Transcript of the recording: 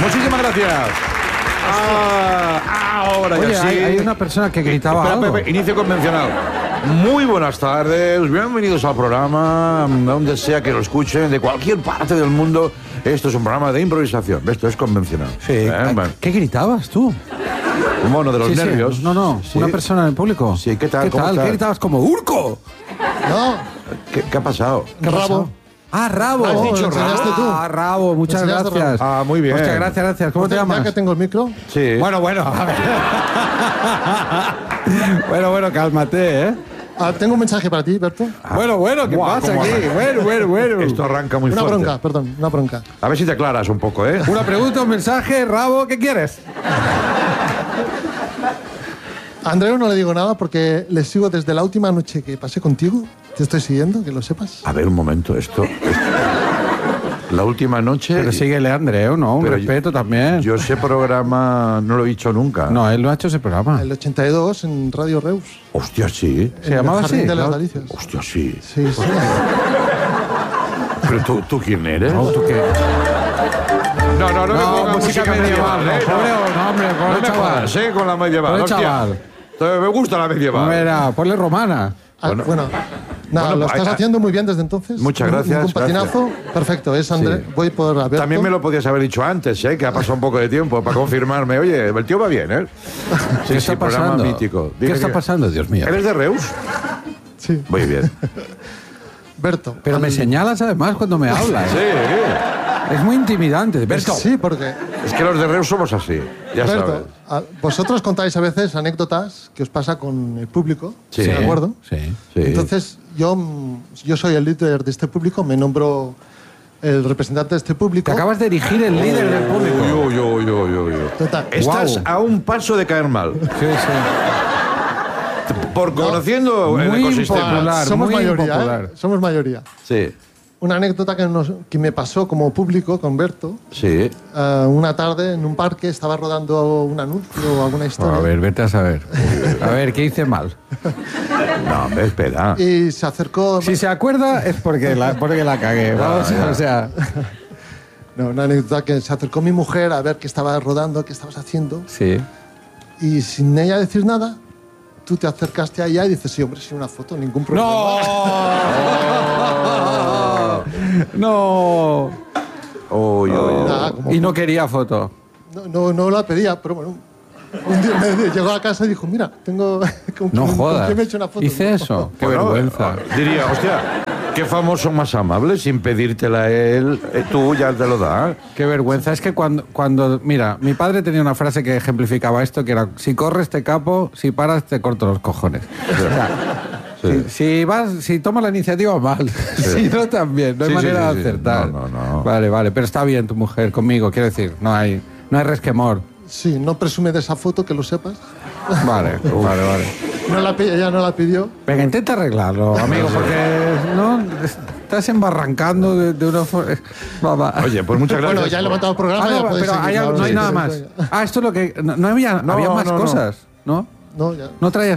Muchísimas gracias. Ahora Oye, ya sí. hay una persona que gritaba Espera, algo. Pepe, inicio convencional. Muy buenas tardes, bienvenidos al programa, donde sea que lo escuchen, de cualquier parte del mundo. Esto es un programa de improvisación, esto es convencional. Sí. Bueno, ¿Qué gritabas tú? un mono de los Sí, sí. nervios. No, Sí. una persona en el público. Sí, ¿qué tal? ¿Cómo estás? ¿Qué gritabas como Urco? No, ¿Qué ha pasado? rabo. Ah, Rabo. Has dicho enseñaste Rabo. tú. Ah, Rabo, muchas Enseñaste gracias. Rabo. Ah, muy bien. Hostia, gracias. ¿Cómo te Ya llamas? que tengo el micro. Sí. Bueno, a ver. bueno, cálmate, ¿eh? Tengo un mensaje para ti, Berto. Bueno, ¿qué Guau, pasa ¿cómo aquí? Bueno. Esto arranca muy Una fuerte. bronca, una bronca. A ver si te aclaras un poco, ¿eh? Una pregunta, un mensaje, Rabo, ¿qué quieres? A Andreu no le digo nada porque le sigo desde la última noche que pasé contigo. Te estoy siguiendo, que lo sepas. A ver, un momento, esto... La última noche... Pero síguele, Andreu, ¿no? Un Pero respeto también. Yo ese programa no lo he dicho nunca. No, él no ha hecho ese programa. El 82 en Radio Reus. Hostia, sí. ¿Se llamaba en el Jardín así? de las Claro. Delicias. Hostia, sí. Sí. Pero tú ¿quién eres? No, ¿tú qué? No, me pongas música medieval. No, hombre, No pobre me chaval. jodas, con la medieval. Pobre hostia. chaval. Me gusta la medieval. Mira, ponle romana. Bueno. Bueno, nada, Bueno, lo estás hay- haciendo muy bien desde entonces. Muchas gracias, Un patinazo. Perfecto, es Andreu. Sí. Voy por Alberto. También me lo podías haber dicho antes, que ha pasado un poco de tiempo para confirmarme. Oye, el tío va bien, ¿eh? ¿Qué está programa pasando? mítico. ¿Qué Dime está que- pasando, Dios mío? ¿Eres de Reus? Sí. Muy bien. Berto. Pero me señalas además cuando me hablas. Sí, Es muy intimidante. Berto. Sí, porque es que los de Reus somos así, ya sabes. Berto, vosotros contáis a veces anécdotas que os pasa con el público, Sí. ¿de acuerdo? Sí. Sí. Entonces, yo soy el líder de este público, me nombro el representante de este público. Te acabas de erigir el líder del público. Yo. Total. Estás Guau. a un paso de caer mal. Sí. Por conociendo el Muy ecosistema. impopular. Somos muy mayoría, impopular. Somos mayoría. Sí, Una anécdota que me pasó como público con Berto. sí. Una tarde en un parque estaba rodando un anuncio o alguna historia. A ver, vete a saber. A ver, ¿qué hice mal? No, hombre, espera. Y se acercó. Si se acuerda es porque la cagué. Vamos, o sea, No, una anécdota que se acercó mi mujer a ver qué estaba rodando, qué estabas haciendo. sí. Y sin ella decir nada, tú te acercaste a ella y dices, sí, hombre, sin una foto, ningún problema. No. Nada, como- Y no quería foto. No la pedía, pero bueno. Un día llegó a casa y dijo, mira, tengo... ¿con No quién- jodas. ¿Con quién me he hecho una foto? Hice eso. Qué Bueno, vergüenza. Diría, hostia, qué famoso más amable, sin pedírtela él, tú ya te lo das. Qué vergüenza. Es que cuando... Mira, mi padre tenía una frase que ejemplificaba esto, que era, si corres te capo, si paras te corto los cojones. O sea, Sí. si tomas la iniciativa, mal. Si no, también. No hay Sí, sí, manera sí, de sí. acertar. No. Vale. Pero está bien tu mujer conmigo. Quiero decir, no hay resquemor. Sí, no presume de esa foto, que lo sepas. Vale. Ella no la pidió. Venga, intenta arreglarlo, amigo, porque no estás embarrancando de una forma... Oye, pues muchas gracias. Bueno, ya he levantado el programa. ya podéis pero seguir, no hay sí, nada sí, más. sí. Esto es lo que... No había más no. cosas, ¿no? No, ya. No traías